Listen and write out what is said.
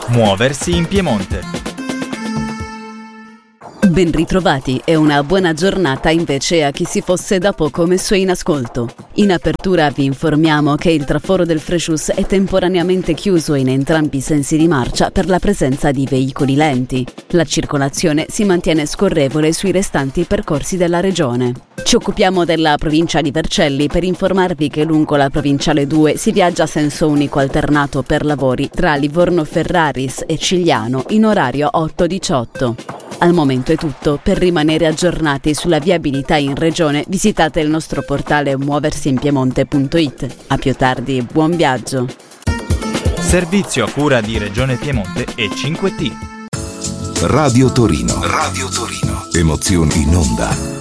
Muoversi in Piemonte. Ben ritrovati e una buona giornata invece a chi si fosse da poco messo in ascolto. In apertura vi informiamo che il traforo del Frejus è temporaneamente chiuso in entrambi i sensi di marcia per la presenza di veicoli lenti. La circolazione si mantiene scorrevole sui restanti percorsi della regione. Ci occupiamo della provincia di Vercelli per informarvi che lungo la provinciale 2 si viaggia a senso unico alternato per lavori tra Livorno Ferraris e Cigliano in orario 8-18. Al momento è tutto. Per rimanere aggiornati sulla viabilità in regione visitate il nostro portale muoversiinpiemonte.it. A più tardi, buon viaggio! Servizio a cura di Regione Piemonte e 5T. Radio Torino. Radio Torino. Emozioni in onda.